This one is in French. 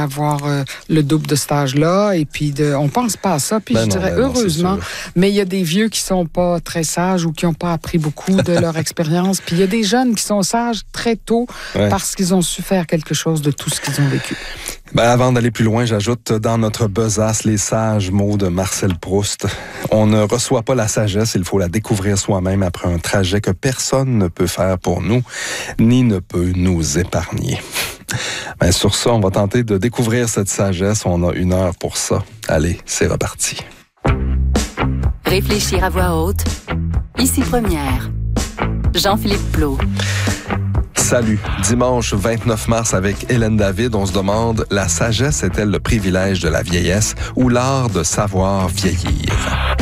avoir le double de cet âge-là. Et puis, on pense pas à ça. Puis je dirais, heureusement, mais il y a des vieux qui sont pas très sages ou qui n'ont pas appris beaucoup de leur expérience. Puis il y a des jeunes qui sont sages très tôt parce qu'ils ont su faire quelque chose de tout ce qu'ils ont vécu. Avant d'aller plus loin, j'ajoute dans notre besace les sages mots de Marcel Proust. On ne reçoit pas la sagesse, il faut la découvrir soi-même après un trajet que personne ne peut faire pour nous, ni ne peut nous épargner. Sur ça, on va tenter de découvrir cette sagesse. On a 1 heure pour ça. Allez, c'est reparti. Réfléchir à voix haute. Ici Première. Jean-Philippe Plot. Salut. Dimanche 29 mars avec Hélène David, on se demande, la sagesse est-elle le privilège de la vieillesse ou l'art de savoir vieillir?